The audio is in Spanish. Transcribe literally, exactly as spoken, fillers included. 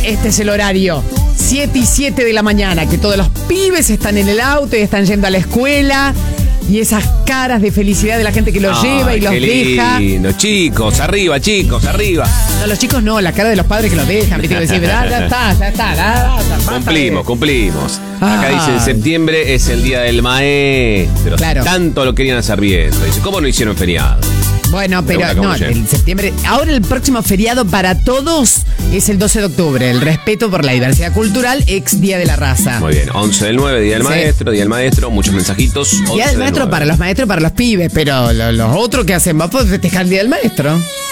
este es el horario. siete y siete de la mañana, que todos los pibes están en el auto y están yendo a la escuela. Y esas caras de felicidad de la gente que los Ay, lleva y los qué deja. lindo. Chicos, arriba, chicos, arriba. No, los chicos no, la cara de los padres que los dejan. ¿Viste? Que decir, ya, ya está, ya está. Ya, ya, ya, Cumplimos, cumplimos. Ah. Acá dice, en septiembre es el día del maestro. Claro. Tanto lo querían hacer bien. Dice, ¿cómo no hicieron feriado? Bueno, pero Pregunta cómo no, llega. el septiembre. Ahora el próximo feriado para todos es el doce de octubre. El respeto por la diversidad cultural, ex Día de la Raza. Muy bien, once del nueve, día del Sí. maestro, día del maestro, muchos mensajitos. Día del maestro para los maestros, para los pibes, pero lo- los otros que hacen, vos podés festejar el Día del Maestro.